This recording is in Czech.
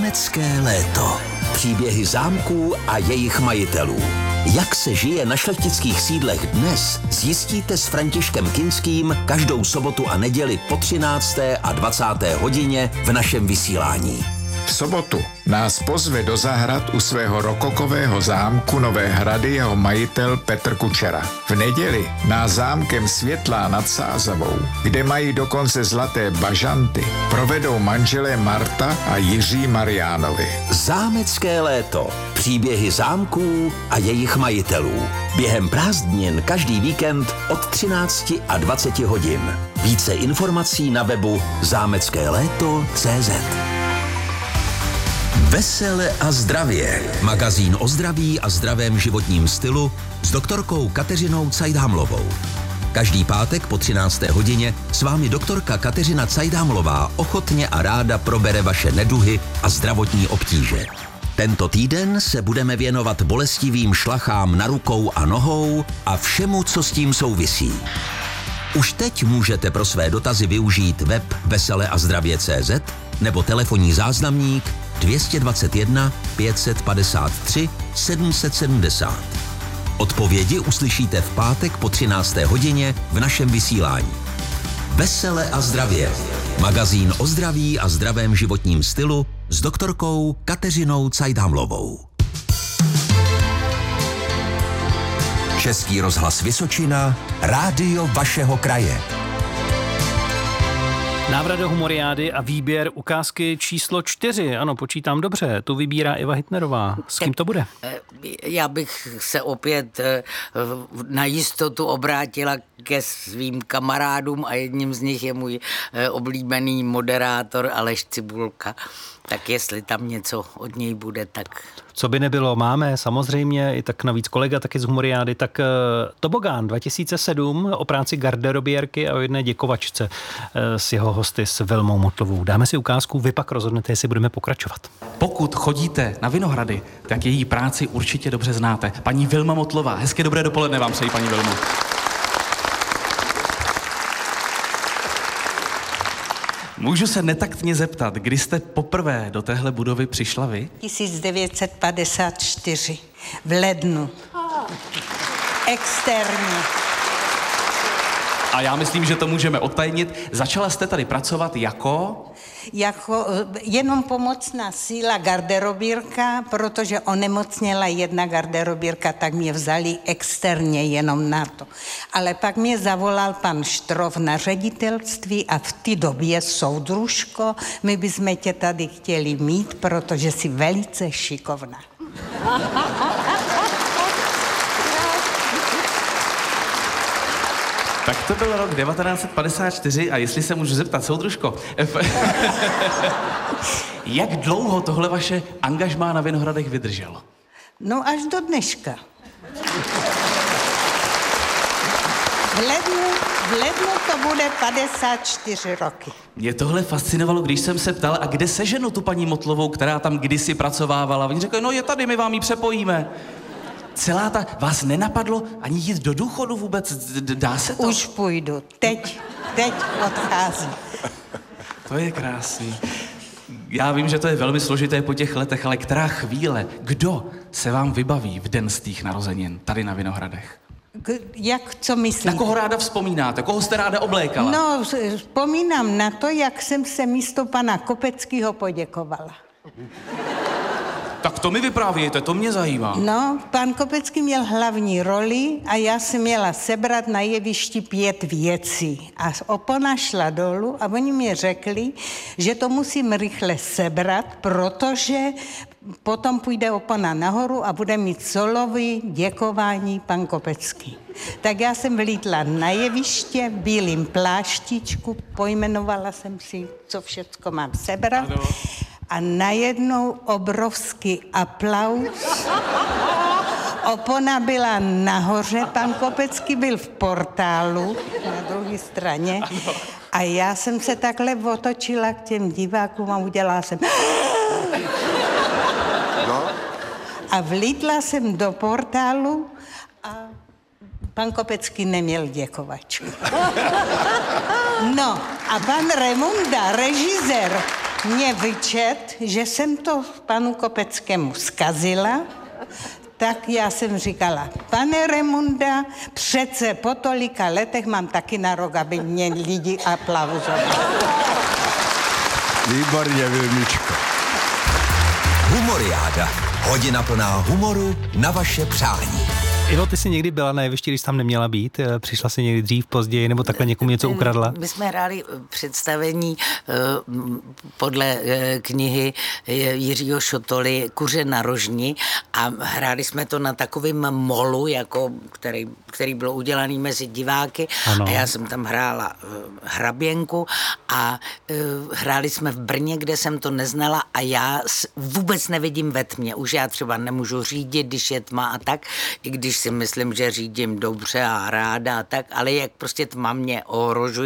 Zámecké léto. Příběhy zámků a jejich majitelů. Jak se žije na šlechtických sídlech dnes, zjistíte s Františkem Kinským každou sobotu a neděli po 13. a 20. hodině v našem vysílání. V sobotu nás pozve do zahrad u svého rokokového zámku Nové Hrady jeho majitel Petr Kučera. V neděli nás zámkem Světlá nad Sázavou, kde mají dokonce zlaté bažanty, provedou manželé Marta a Jiří Mariánovi. Zámecké léto. Příběhy zámků a jejich majitelů. Během prázdnin každý víkend od 13 a 20 hodin. Více informací na webu zámeckéléto.cz. Vesele a zdravě. Magazín o zdraví a zdravém životním stylu s doktorkou Kateřinou Cajdhamlovou. Každý pátek po 13. hodině s vámi doktorka Kateřina Cajdhamlová ochotně a ráda probere vaše neduhy a zdravotní obtíže. Tento týden se budeme věnovat bolestivým šlachám na rukou a nohou a všemu, co s tím souvisí. Už teď můžete pro své dotazy využít web veseleazdravě.cz nebo telefonní záznamník 221 553 770. Odpovědi uslyšíte v pátek po 13. hodině v našem vysílání. Vesele a zdravě. Magazín o zdraví a zdravém životním stylu s doktorkou Kateřinou Cajdhamlovou. Český rozhlas Vysočina, rádio vašeho kraje. Návrat do humoriády a výběr ukázky číslo 4. Ano, počítám dobře. Tu vybírá Eva Hitnerová. S kým to bude? Já bych se opět na jistotu obrátila ke svým kamarádům a jedním z nich je můj oblíbený moderátor Aleš Cibulka. Tak jestli tam něco od něj bude, tak... Co by nebylo, máme samozřejmě, i tak navíc kolega taky z humoriády, tak Tobogán 2007 o práci garderobierky a o jedné děkovačce s jeho hosty s Vilmou Motlovou. Dáme si ukázku, vy pak rozhodnete, jestli budeme pokračovat. Pokud chodíte na Vinohrady, tak její práci určitě dobře znáte. Paní Vilma Motlová, hezké dobré dopoledne vám přeji, paní Vilmo. Můžu se netaktně zeptat, kdy jste poprvé do téhle budovy přišla vy? 1954 v lednu. Externě. A já myslím, že to můžeme odtajnit. Začala jste tady pracovat jako jenom pomocná síla garderobírka, protože onemocněla jedna garderobírka, tak mě vzali externě jenom na to. Ale pak mě zavolal pan Štrov na ředitelství a v té době soudružko, my bychom tě tady chtěli mít, protože jsi velice šikovná. Tak to byl rok 1954 a jestli se můžu zeptat, soudružko, jak dlouho tohle vaše angažmá na Vinohradech vydrželo? No až do dneška. V lednu to bude 54 roky. Mě tohle fascinovalo, když jsem se ptal, a kde seženu tu paní Motlovou, která tam kdysi pracovávala. Oni řekli, no je tady, my vám ji přepojíme. Vás nenapadlo ani jít do důchodu vůbec? Dá se to? Už půjdu. Teď odcházím. To je krásný. Já vím, že to je velmi složité po těch letech, ale která chvíle, kdo se vám vybaví v den svých narozenin tady na Vinohradech? Co myslíte? Na koho ráda vzpomínáte? Koho jste ráda oblékala? No, vzpomínám na to, jak jsem se místo pana Kopeckého poděkovala. Tak to mi vyprávějte, to mě zajímá. No, pan Kopecký měl hlavní roli a já jsem měla sebrat na jevišti 5 věcí. A opona šla dolů a oni mi řekli, že to musím rychle sebrat, protože potom půjde opona nahoru a bude mít solový děkování pan Kopecký. Tak já jsem vlítla na jeviště v bílým pláštičku, pojmenovala jsem si, co všecko mám sebrat. Ano. A najednou obrovský aplaus. Opona byla nahoře, pan Kopecký byl v portálu na druhé straně. A já jsem se takhle otočila k těm divákům a udělala jsem... A vlítla jsem do portálu a pan Kopecký neměl děkovačku. No a pan Remunda, režisér, mě vyčet, že jsem to panu Kopeckému zkazila, tak já jsem říkala, pane Remunda, přece po tolika letech mám taky nárok, aby mě lidi aplauzovali. Výborně, Vilmičko. Humoriáda. Hodina plná humoru na vaše přání. Ivo, ty jsi někdy byla na jevišti, když tam neměla být? Přišla jsi někdy dřív, později, nebo takhle někomu něco ukradla? My jsme hráli představení podle knihy Jiřího Šotoly Kuře na rožni a hráli jsme to na takovém molu, jako, který byl udělaný mezi diváky. Ano. A já jsem tam hrála hraběnku a hráli jsme v Brně, kde jsem to neznala a já vůbec nevidím ve tmě. Už já třeba nemůžu řídit, když je tma a tak, i když si myslím, že řídím dobře a ráda a tak, ale jak prostě tma mě ohrožuje,